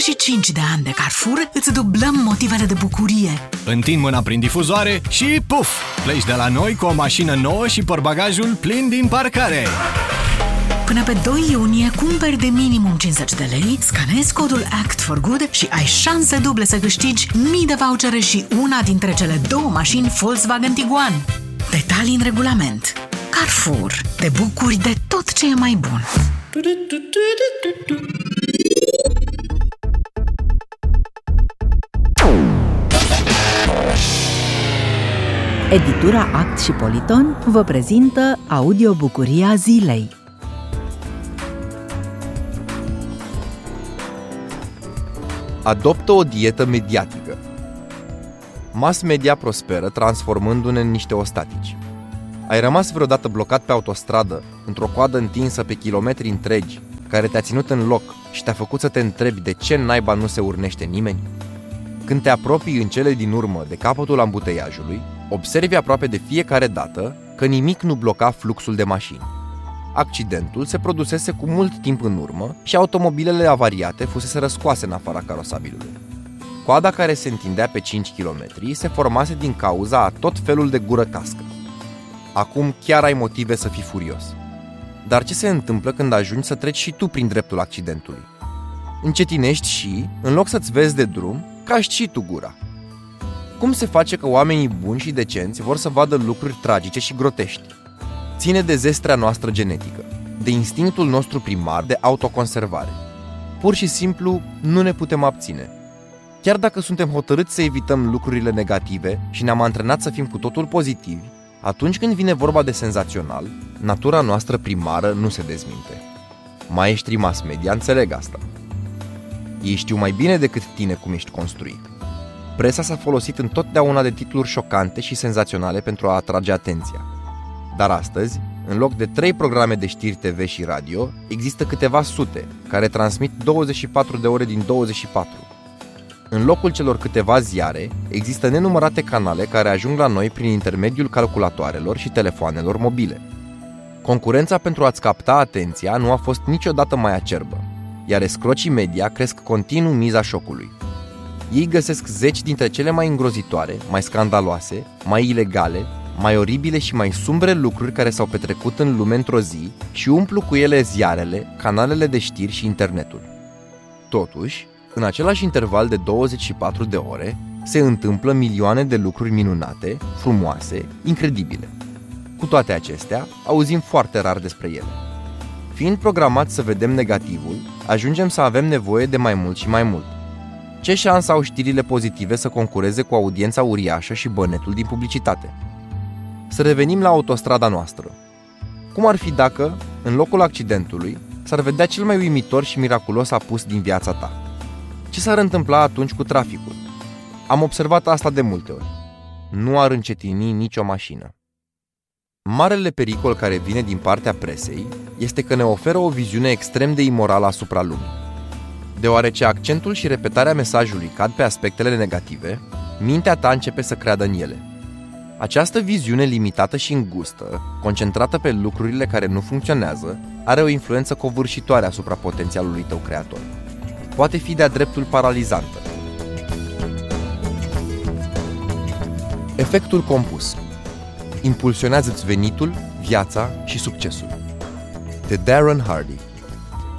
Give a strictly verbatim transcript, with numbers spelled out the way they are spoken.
Și cinci de ani de Carrefour îți dublăm motivele de bucurie. Întind mâna prin difuzoare și puf! Pleci de la noi cu o mașină nouă și portbagajul plin din parcare. Până pe doi iunie cumperi de minimum cincizeci de lei, scanezi codul Act for Good și ai șanse duble să câștigi mii de vouchere și una dintre cele două mașini Volkswagen Tiguan. Detalii în regulament. Carrefour. Te bucuri de tot ce e mai bun. Editura Act și Politon vă prezintă Audiobucuria zilei. Adoptă o dietă mediatică. Mass media prosperă transformându-ne în niște ostatici. Ai rămas vreodată blocat pe autostradă, într-o coadă întinsă pe kilometri întregi, care te-a ținut în loc și te-a făcut să te întrebi de ce naiba nu se urnește nimeni? Când te apropii în cele din urmă de capătul ambuteiajului, observi aproape de fiecare dată că nimic nu bloca fluxul de mașini. Accidentul se produsese cu mult timp în urmă și automobilele avariate fusese răscoase în afara carosabilului. Coada care se întindea pe cinci kilometri se formase din cauza a tot felul de gură cască. Acum chiar ai motive să fii furios. Dar ce se întâmplă când ajungi să treci și tu prin dreptul accidentului? Încetinești și, în loc să-ți vezi de drum, caști și tu gura. Cum se face că oamenii buni și decenți vor să vadă lucruri tragice și grotești? Ține de zestrea noastră genetică, de instinctul nostru primar de autoconservare. Pur și simplu nu ne putem abține. Chiar dacă suntem hotărâți să evităm lucrurile negative și ne-am antrenat să fim cu totul pozitivi, atunci când vine vorba de senzațional, natura noastră primară nu se dezminte. Maestrii mass media înțeleg asta. Ei știu mai bine decât tine cum ești construit. Presa s-a folosit întotdeauna de titluri șocante și senzaționale pentru a atrage atenția. Dar astăzi, în loc de trei programe de știri T V și radio, există câteva sute, care transmit douăzeci și patru de ore din douăzeci și patru. În locul celor câteva ziare, există nenumărate canale care ajung la noi prin intermediul calculatoarelor și telefoanelor mobile. Concurența pentru a-ți capta atenția nu a fost niciodată mai acerbă, iar escrocii media cresc continuu miza șocului. Ei găsesc zeci dintre cele mai îngrozitoare, mai scandaloase, mai ilegale, mai oribile și mai sumbre lucruri care s-au petrecut în lume într-o zi și umplu cu ele ziarele, canalele de știri și internetul. Totuși, în același interval de douăzeci și patru de ore, se întâmplă milioane de lucruri minunate, frumoase, incredibile. Cu toate acestea, auzim foarte rar despre ele. Fiind programați să vedem negativul, ajungem să avem nevoie de mai mult și mai mult. Ce șansă au știrile pozitive să concureze cu audiența uriașă și bănetul din publicitate? Să revenim la autostrada noastră. Cum ar fi dacă, în locul accidentului, s-ar vedea cel mai uimitor și miraculos apus din viața ta? Ce s-ar întâmpla atunci cu traficul? Am observat asta de multe ori. Nu ar încetini nicio mașină. Marele pericol care vine din partea presei este că ne oferă o viziune extrem de imorală asupra lumii. Deoarece accentul și repetarea mesajului cad pe aspectele negative, mintea ta începe să creadă în ele. Această viziune limitată și îngustă, concentrată pe lucrurile care nu funcționează, are o influență covârșitoare asupra potențialului tău creator. Poate fi de-a dreptul paralizantă. Efectul compus. Impulsionează-ți venitul, viața și succesul. De Darren Hardy.